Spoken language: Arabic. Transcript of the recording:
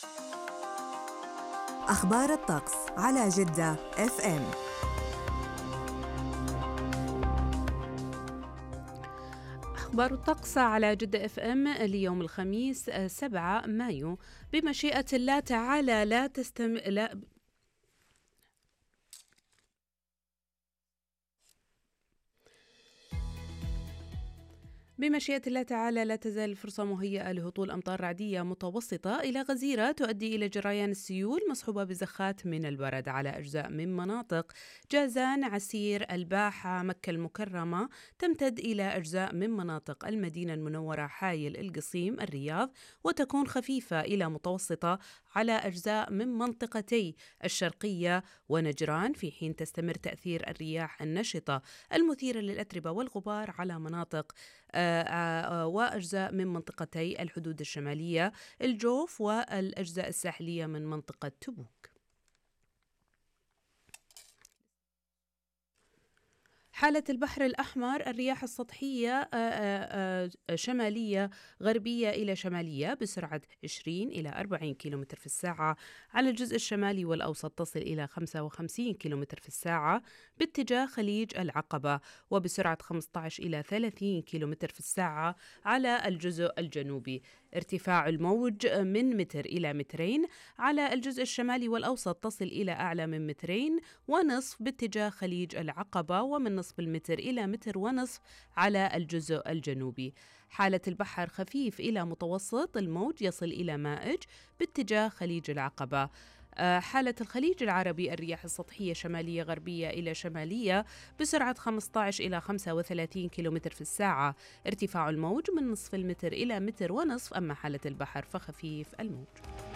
أخبار الطقس على جدة اف ام. أخبار الطقس على جدة اف ام اليوم الخميس 7 مايو. بمشيئة الله تعالى بمشيئة الله تعالى لا تزال الفرصة مهيئة لهطول أمطار رعدية متوسطة إلى غزيرة تؤدي إلى جريان السيول مصحوبة بزخات من البرد على أجزاء من مناطق جازان، عسير، الباحة، مكة المكرمة، تمتد إلى أجزاء من مناطق المدينة المنورة، حايل، القصيم، الرياض، وتكون خفيفة إلى متوسطة على أجزاء من منطقتي الشرقية ونجران، في حين تستمر تأثير الرياح النشطة المثيرة للأتربة والغبار على مناطق وأجزاء من منطقتي الحدود الشمالية، الجوف، والأجزاء الساحلية من منطقة تبوك. حالة البحر الأحمر، الرياح السطحية شمالية غربية إلى شمالية بسرعة 20 إلى 40 كيلومتر في الساعة على الجزء الشمالي والأوسط، تصل إلى 55 كيلومتر في الساعة باتجاه خليج العقبة، وبسرعة 15 إلى 30 كيلومتر في الساعة على الجزء الجنوبي. ارتفاع الموج من متر إلى مترين على الجزء الشمالي والأوسط، تصل إلى أعلى من 2.5 متر باتجاه خليج العقبة، ومن نصف المتر إلى 1.5 متر على الجزء الجنوبي. حالة البحر خفيف إلى متوسط، الموج يصل إلى مائج باتجاه خليج العقبة. حالة الخليج العربي، الرياح السطحية شمالية غربية إلى شمالية بسرعة 15 إلى 35 كيلومتر في الساعة، ارتفاع الموج من نصف المتر إلى 1.5 متر، أما حالة البحر فخفيف الموج.